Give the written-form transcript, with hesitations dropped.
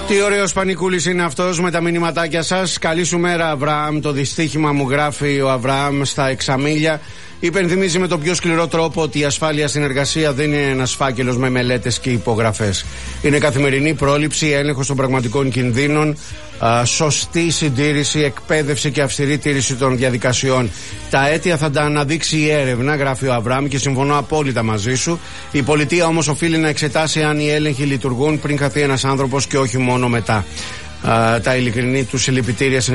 Τι ωραίος Πανικούλης είναι αυτός με τα μηνυματάκια σας. Καλή σου μέρα, Αβραάμ. Το δυστύχημα μου, γράφει ο Αβραάμ στα Εξαμίλια. Υπενθυμίζει με τον πιο σκληρό τρόπο ότι η ασφάλεια στην εργασία δεν είναι ένας φάκελος με μελέτες και υπογραφές. Είναι καθημερινή πρόληψη, έλεγχος των πραγματικών κινδύνων, σωστή συντήρηση, εκπαίδευση και αυστηρή τήρηση των διαδικασιών. Τα αίτια θα τα αναδείξει η έρευνα, γράφει ο Αβραάμ, και συμφωνώ απόλυτα μαζί σου. Η πολιτεία όμως οφείλει να εξετάσει αν οι έλεγχοι λειτουργούν πριν χαθεί ένας άνθρωπος και όχι μόνο μετά. Τα ειλικρινή του συλληπιτήρια